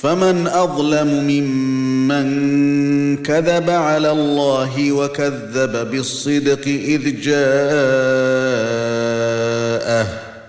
فمن أظلم ممن كذب على الله وكذب بالصدق إذ جاءه